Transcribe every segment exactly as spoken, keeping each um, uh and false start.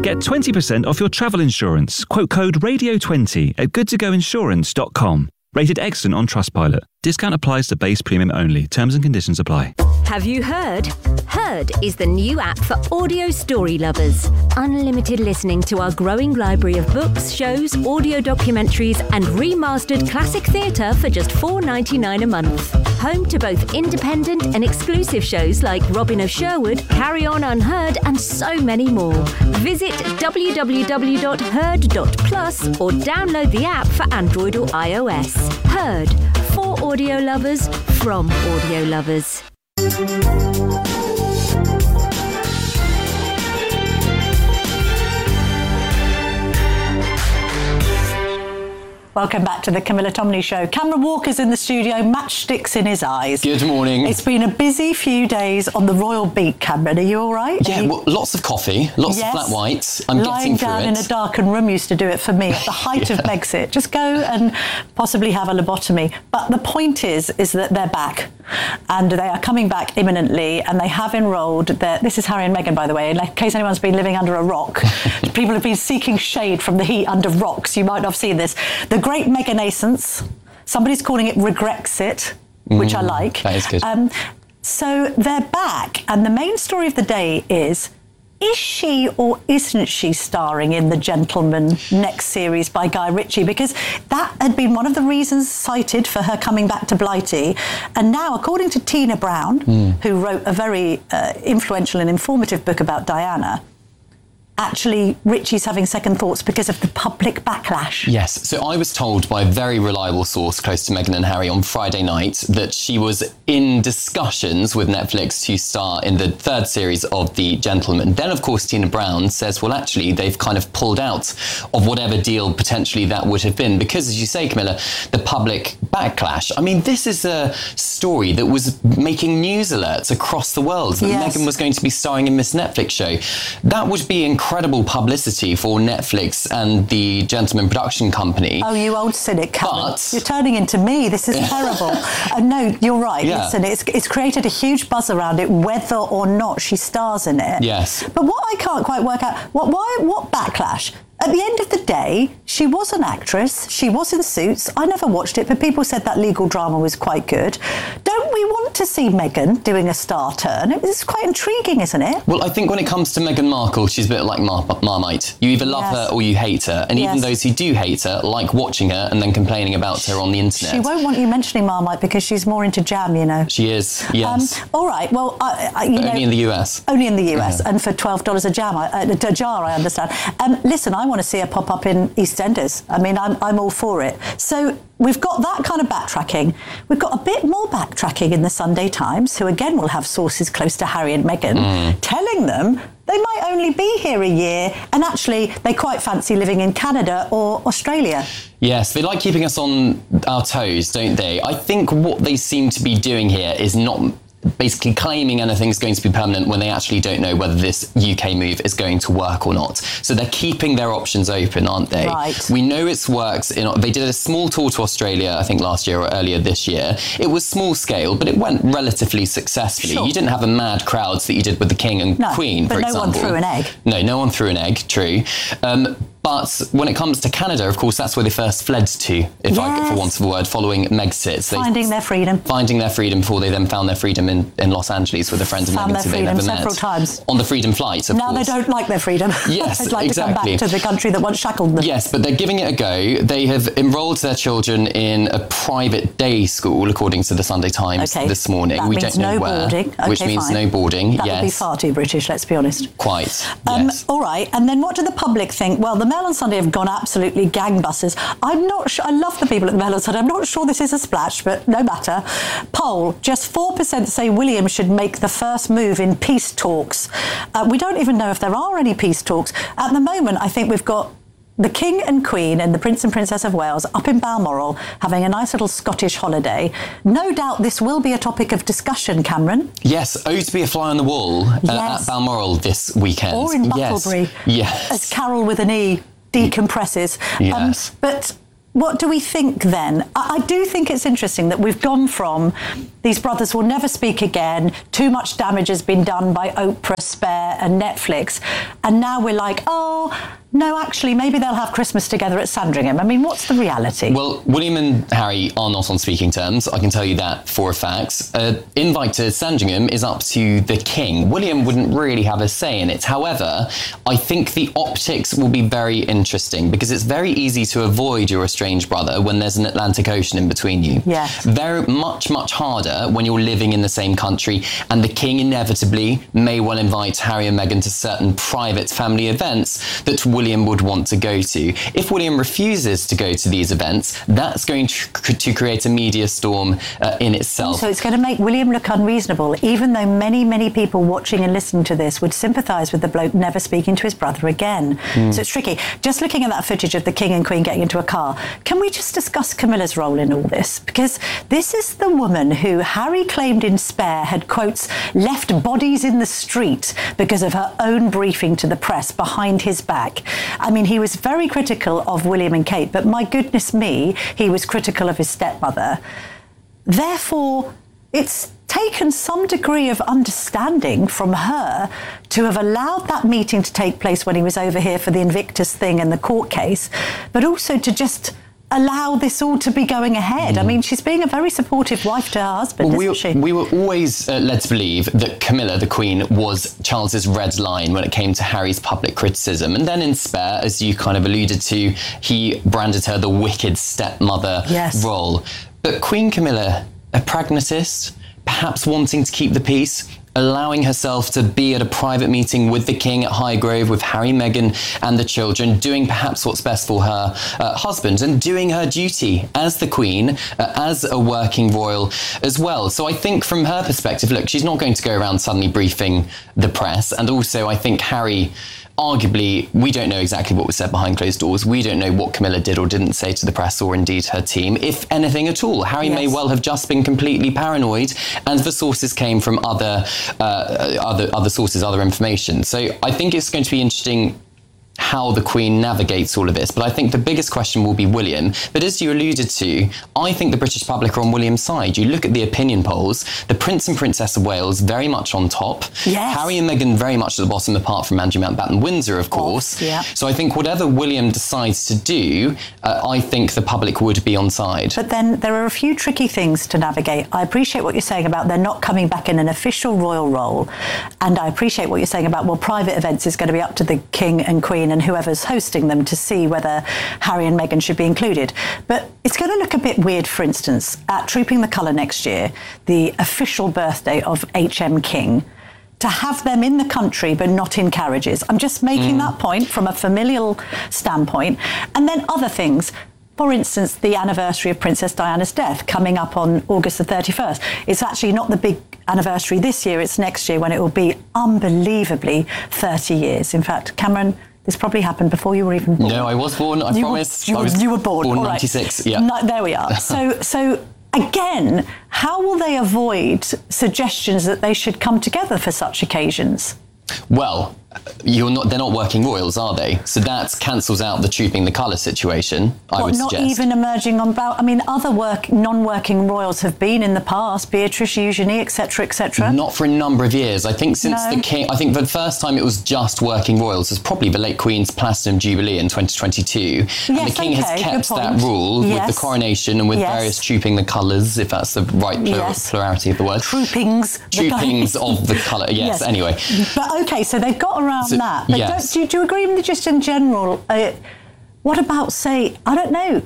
Get twenty percent off your travel insurance. Quote code radio twenty at good to go insurance dot com. Rated excellent on Trustpilot. Discount applies to base premium only. Terms and conditions apply. Have you heard? Heard is the new app for audio story lovers. Unlimited listening to our growing library of books, shows, audio documentaries and remastered classic theatre for just four dollars ninety-nine a month. Home to both independent and exclusive shows like Robin of Sherwood, Carry On Unheard and so many more. Visit w w w dot heard dot plus or download the app for Android or iOS. Heard. For audio lovers, from audio lovers. Welcome back to the Camilla Tominey Show. Cameron Walker's in the studio, matchsticks in his eyes. Good morning. It's been a busy few days on the Royal Beak, Cameron. Are you all right? Yeah, you... well, lots of coffee, lots yes. of flat whites. I'm Lying getting through down it. in a darkened room used to do it for me at the height yeah. of Megxit. Just go and possibly have a lobotomy. But the point is, is that they're back. And they are coming back imminently, and they have enrolled their... This is Harry and Meghan, by the way, in case anyone's been living under a rock. People have been seeking shade from the heat under rocks. You might not have seen this. The Great Meghanascence. Somebody's calling it Regrexit, which mm, I like. That is good. Um, so they're back, and the main story of the day is... Is she or isn't she starring in The Gentleman next series by Guy Ritchie? Because that had been one of the reasons cited for her coming back to Blighty. And now, according to Tina Brown, mm. who wrote a very uh, influential and informative book about Diana, actually Ritchie's having second thoughts because of the public backlash. Yes, so I was told by a very reliable source close to Meghan and Harry on Friday night that she was in discussions with Netflix to star in the third series of The Gentleman. Then, of course, Tina Brown says, well, actually, they've kind of pulled out of whatever deal potentially that would have been because, as you say, Camilla, the public backlash. I mean, this is a story that was making news alerts across the world that yes. Meghan was going to be starring in Miss Netflix show. That would be incredible. Incredible publicity for Netflix and the Gentleman production company. Oh, you old cynic, Cameron. But... You're turning into me. This is terrible. uh, no, you're right. Yeah. Listen, it's, it's created a huge buzz around it, whether or not she stars in it. Yes. But what I can't quite work out, what, why, what backlash? At the end of the day, she was an actress. She was in Suits. I never watched it, but people said that legal drama was quite good. Don't we want to see Meghan doing a star turn? It's quite intriguing, isn't it? Well, I think when it comes to Meghan Markle, she's a bit like Mar- Marmite. You either love yes. her or you hate her. And yes. even those who do hate her like watching her and then complaining about her on the internet. She won't want you mentioning Marmite because she's more into jam, you know. She is, yes. Um, all right, well, I, I, you but know... Only in the U S. Only in the U S, yeah. and for twelve dollars a, jam, I, uh, a jar, I understand. Um, listen, I want to see her pop up in EastEnders. I mean, I'm, I'm all for it. So we've got that kind of backtracking. We've got a bit more backtracking in the Sunday Times, who again will have sources close to Harry and Meghan, mm. telling them they might only be here a year, and actually they quite fancy living in Canada or Australia. Yes, they like keeping us on our toes, don't they? I think what they seem to be doing here is not basically claiming anything's going to be permanent when they actually don't know whether this U K move is going to work or not. So they're keeping their options open, aren't they? Right. We know it's works. In, they did a small tour to Australia, I think last year or earlier this year. It was small scale, but it went relatively successfully. Sure. You didn't have a mad crowds that you did with the King and no, Queen, but for no example. one threw an egg. No, no one threw an egg, true. Um, But when it comes to Canada, of course, that's where they first fled to, if yes. I, for want of a word, following Megxit. So finding their freedom. Finding their freedom before they then found their freedom in, in Los Angeles with a friend of Found Meghan's who they never met. several times. On the freedom flight, of now course. Now they don't like their freedom. Yes, They'd like exactly. to come back to the country that once shackled them. Yes, but they're giving it a go. They have enrolled their children in a private day school, according to the Sunday Times okay. this morning. That we means don't know no where. Boarding. Okay, which means fine. no boarding, that yes. would be far too British, let's be honest. Quite, um, yes. All right, and then what do the public think? Well, the Mail on Sunday have gone absolutely gangbusters. I'm not sure, I love the people at the Mail on Sunday. I'm not sure this is a splash, but no matter. Poll, just four percent say William should make the first move in peace talks. Uh, we don't even know if there are any peace talks. At the moment, I think we've got the King and Queen and the Prince and Princess of Wales up in Balmoral having a nice little Scottish holiday. No doubt this will be a topic of discussion, Cameron. Yes, oh, to be a fly on the wall uh, yes. at Balmoral this weekend. Or in Bucklebury. Yes. yes. As Carol with an E decompresses. Yes. Um, but what do we think then? I, I do think it's interesting that we've gone from these brothers will never speak again, too much damage has been done by Oprah, Spare and Netflix, and now we're like, oh, no, actually, maybe they'll have Christmas together at Sandringham. I mean, what's the reality? Well, William and Harry are not on speaking terms. I can tell you that for a fact. Uh, invite to Sandringham is up to the King. William wouldn't really have a say in it. However, I think the optics will be very interesting because it's very easy to avoid your estranged brother when there's an Atlantic Ocean in between you. Yes. Very much, much harder when you're living in the same country, and the King inevitably may well invite Harry and Meghan to certain private family events that William would want to go to. If William refuses to go to these events, that's going to, to create a media storm uh, in itself. So it's going to make William look unreasonable, even though many, many people watching and listening to this would sympathise with the bloke never speaking to his brother again. Mm. So it's tricky. Just looking at that footage of the King and Queen getting into a car, can we just discuss Camilla's role in all this? Because this is the woman who Harry claimed in Spare had, quotes, left bodies in the street because of her own briefing to the press behind his back. I mean, he was very critical of William and Kate, but my goodness me, he was critical of his stepmother. Therefore, it's taken some degree of understanding from her to have allowed that meeting to take place when he was over here for the Invictus thing and the court case, but also to just allow this all to be going ahead. Mm. I mean, she's being a very supportive wife to her husband, well, we, isn't she? We were always uh, led to believe that Camilla, the Queen, was Charles's red line when it came to Harry's public criticism. And then in Spare, as you kind of alluded to, he branded her the wicked stepmother yes. role. But Queen Camilla, a pragmatist, perhaps wanting to keep the peace, allowing herself to be at a private meeting with the King at Highgrove, with Harry, Meghan and the children, doing perhaps what's best for her uh, husband and doing her duty as the Queen, uh, as a working royal as well. So I think from her perspective, look, she's not going to go around suddenly briefing the press. And also I think Harry, arguably, we don't know exactly what was said behind closed doors. We don't know what Camilla did or didn't say to the press or indeed her team, if anything at all. Harry yes. may well have just been completely paranoid, and the sources came from other, uh, other, other sources, other information. So I think it's going to be interesting how the Queen navigates all of this. But I think the biggest question will be William. But as you alluded to, I think the British public are on William's side. You look at the opinion polls, the Prince and Princess of Wales very much on top. Yes. Harry and Meghan very much at the bottom, apart from Andrew Mountbatten Windsor, of course. Oh, yeah. So I think whatever William decides to do, uh, I think the public would be on side. But then there are a few tricky things to navigate. I appreciate what you're saying about they're not coming back in an official royal role. And I appreciate what you're saying about, well, private events is going to be up to the King and Queen and whoever's hosting them to see whether Harry and Meghan should be included. But it's going to look a bit weird, for instance, at Trooping the Colour next year, the official birthday of H M King, to have them in the country but not in carriages. I'm just making mm. that point from a familial standpoint. And then other things. For instance, the anniversary of Princess Diana's death coming up on August the thirty-first. It's actually not the big anniversary this year, it's next year when it will be unbelievably thirty years. In fact, Cameron, this probably happened before you were even born. No, I was born, I you promise. Were, you, I was you were born. Born All right. ninety-six, yeah. No, there we are. So, so again, how will they avoid suggestions that they should come together for such occasions? Well, you're not. They're not working royals, are they? So that cancels out the Trooping the Colour situation, I what, would not suggest. Even emerging on bout. I mean, other work, non-working royals have been in the past, Beatrice, Eugenie, et cetera, et cetera. Not for a number of years. I think since no. the King, I think for the first time it was just working royals was probably the late Queen's Platinum Jubilee in twenty twenty-two. Yes, and the King okay, has kept that rule yes. with the coronation and with yes. various Trooping the Colours, if that's the right plur- yes. plurality of the word. Troopings. Troopings of the colour, yes, yes, anyway. But okay, so they've got around so, that. But yes. don't, do, you, do you agree with me just in general? Uh, what about, say, I don't know,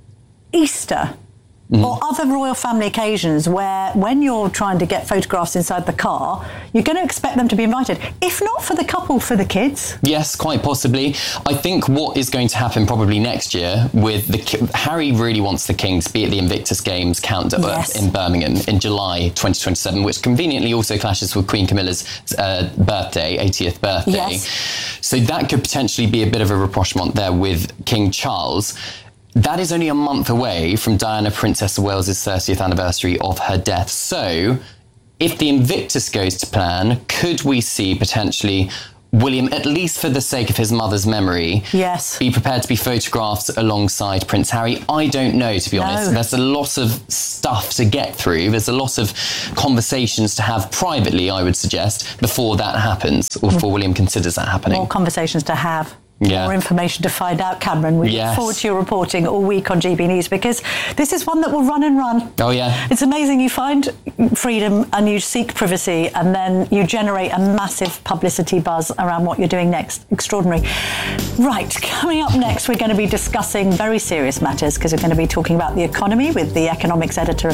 Easter? Mm-hmm. Or other royal family occasions where when you're trying to get photographs inside the car, you're going to expect them to be invited. If not for the couple, for the kids. Yes, quite possibly. I think what is going to happen probably next year with the Harry really wants the King to be at the Invictus Games countdown yes. in Birmingham in July twenty twenty-seven, which conveniently also clashes with Queen Camilla's uh, birthday, eightieth birthday. Yes. So that could potentially be a bit of a rapprochement there with King Charles. That is only a month away from Diana, Princess of Wales' thirtieth anniversary of her death. So if the Invictus goes to plan, could we see potentially William, at least for the sake of his mother's memory, yes, be prepared to be photographed alongside Prince Harry? I don't know, to be honest. No. There's a lot of stuff to get through. There's a lot of conversations to have privately, I would suggest, before that happens, or before William considers that happening. More conversations to have. Yeah. More information to find out, Cameron. We Yes. look forward to your reporting all week on G B News, because this is one that will run and run. Oh, yeah. It's amazing. You find freedom and you seek privacy, and then you generate a massive publicity buzz around what you're doing next. Extraordinary. Right, coming up next, we're going to be discussing very serious matters, because we're going to be talking about the economy with the economics editor of